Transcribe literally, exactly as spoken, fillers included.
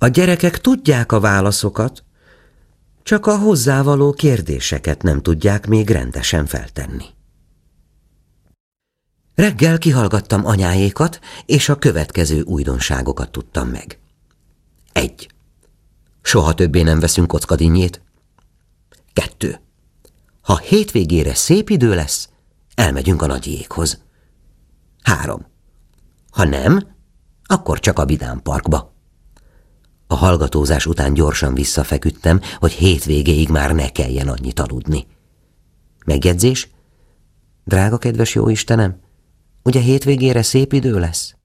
A gyerekek tudják a válaszokat, csak a hozzávaló kérdéseket nem tudják még rendesen feltenni. Reggel kihallgattam anyáékat, és a következő újdonságokat tudtam meg. Egy. Soha többé nem veszünk kockadinnyét. Kettő. Ha hétvégére szép idő lesz, elmegyünk a nagyiékhoz. Három. Ha nem, akkor csak a Vidám Parkba. A hallgatózás után gyorsan visszafeküdtem, hogy hétvégéig már ne kelljen annyit aludni. Megjegyzés? Drága kedves jó Istenem, ugye hétvégére szép idő lesz?